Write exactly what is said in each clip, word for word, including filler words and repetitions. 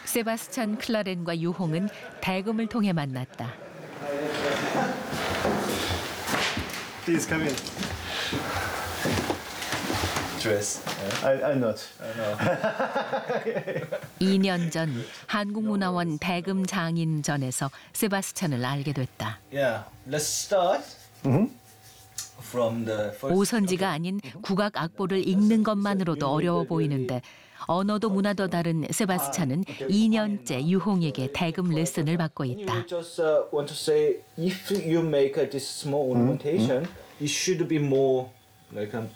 세바스찬 클라렌과 유홍은 대금을 통해 만났다. Please come in. Dress. I, I'm not. 이 년 전 한국문화원 대금 장인전에서 세바스찬을 알게 됐다. Yeah, let's start from the first. 오선지가 아닌 국악 악보를 읽는 것만으로도 어려워 보이는데 언어도 문화도 다른 세바스찬은 이 년째 유홍에게 대금 레슨을 받고 있다. You just uh, want to say if you make uh, this small ornamentation, it should be more like um.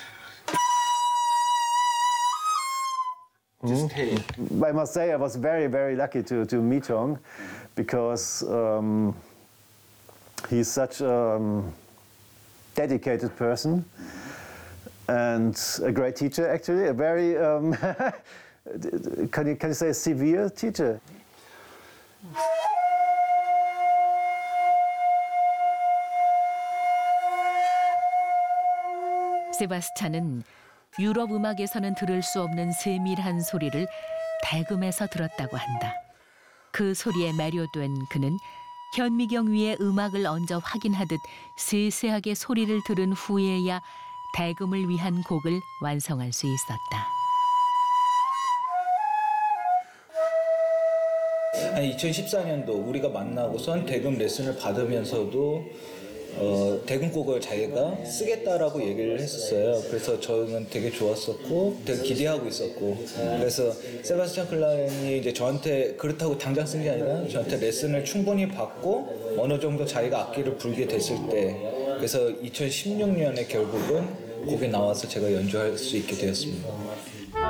Just tail. I must say I was very, very lucky to, to meet Hong because um, he's such a um, dedicated person and a great teacher, actually, a very, um, can, you, can you say severe teacher? 세바스찬은 유럽 음악에서는 들을 수 없는 세밀한 소리를 대금에서 들었다고 한다. 그 소리에 매료된 그는 현미경 위에 음악을 얹어 확인하듯 세세하게 소리를 들은 후에야 대금을 위한 곡을 완성할 수 있었다. 이천십사 년도 우리가 만나고선 대금 레슨을 받으면서도 어, 대금곡을 자기가 쓰겠다라고 얘기를 했었어요. 그래서 저는 되게 좋았었고 되게 기대하고 있었고 그래서 세바스찬 클라렌이 이제 저한테 그렇다고 당장 쓴 게 아니라 저한테 레슨을 충분히 받고 어느 정도 자기가 악기를 부르게 됐을 때 그래서 이천십육 년에 결국은 곡에 나와서 제가 연주할 수 있게 되었습니다.